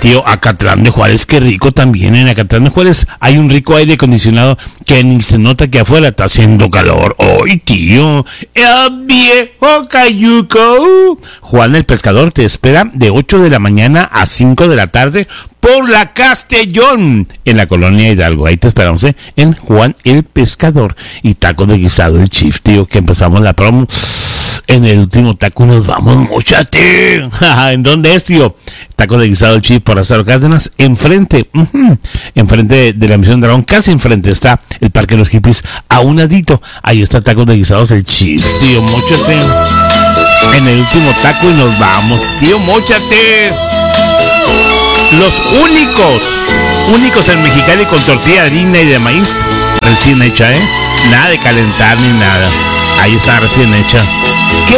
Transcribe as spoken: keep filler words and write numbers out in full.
tío, Acatlán de Juárez, qué rico también. En Acatlán de Juárez hay un rico aire acondicionado que ni se nota que afuera está haciendo calor. ¡Ay, tío! El viejo cayuco. Juan el Pescador te espera de ocho de la mañana a cinco de la tarde por la Castellón, en la colonia Hidalgo. Ahí te esperamos, ¿eh? En Juan el Pescador. Y taco de guisado el Chief, tío, que empezamos la promo. En el último taco nos vamos, muchachos. ¿En dónde es, tío? Taco de guisado el Chief por Lázaro Cárdenas. Enfrente, uh-huh, enfrente de, de la Misión Dragón, casi enfrente está el Parque de los Hippies. A un ladito, ahí está Taco de guisados el Chief, tío, móchate. En el último taco y nos vamos, tío, móchate. Los únicos, únicos en Mexicali con tortilla de harina y de maíz recién hecha, ¿eh? Nada de calentar ni nada. Ahí está recién hecha.